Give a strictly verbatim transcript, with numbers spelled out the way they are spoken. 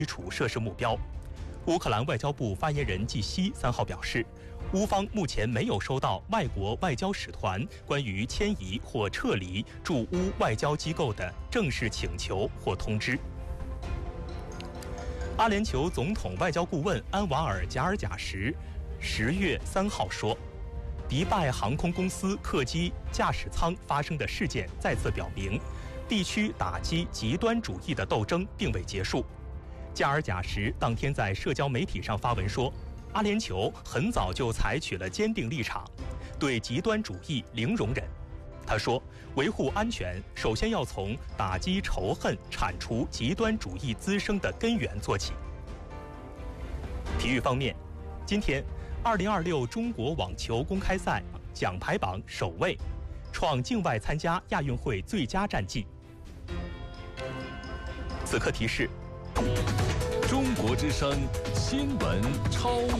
基础设施目标。乌克兰外交部发言人季希三号表示，乌方目前没有收到外国外交使团关于迁移或撤离驻乌外交机构的正式请求或通知。阿联酋总统外交顾问安瓦尔·贾尔贾什十月三号说，迪拜航空公司客机驾驶舱发生的事件再次表明，地区打击极端主义的斗争并未结束。加尔贾什当天在社交媒体上发文说，阿联酋很早就采取了坚定立场，对极端主义零容忍。他说，维护安全首先要从打击仇恨、铲除极端主义滋生的根源做起。体育方面，今天二零二六中国网球公开赛奖牌榜首位，创境外参加亚运会最佳战绩。此刻提示： 中国之声新闻超